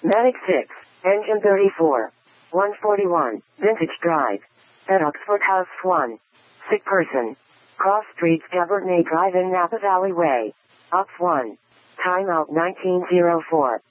Matic 6, Engine 34. 141, Vintage Drive. At Oxford House 1. Sick person. Cross Streets Gabernay Drive in Napa Valley Way. Ops 1. Timeout 1904.